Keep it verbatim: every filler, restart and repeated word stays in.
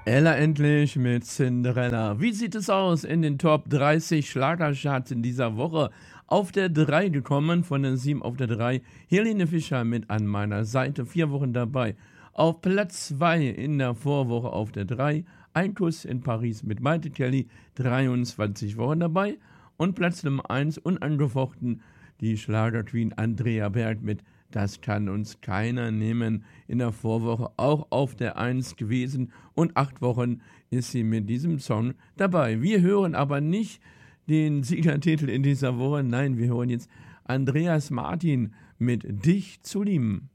Ella endlich mit Cinderella. Wie sieht es aus in den Top dreißig Schlagercharts in dieser Woche? Auf der drei gekommen, von der sieben auf der drei. Helene Fischer mit An meiner Seite, vier Wochen dabei. Auf Platz zwei in der Vorwoche auf der drei. Ein Kuss in Paris mit Maite Kelly, dreiundzwanzig Wochen dabei. Und Platz Nummer eins, unangefochten, die Schlagerqueen Andrea Berg mit Das kann uns keiner nehmen. In der Vorwoche auch auf der eins gewesen und acht Wochen ist sie mit diesem Song dabei. Wir hören aber nicht den Siegertitel in dieser Woche. Nein, wir hören jetzt Andreas Martin mit Dich zu lieben.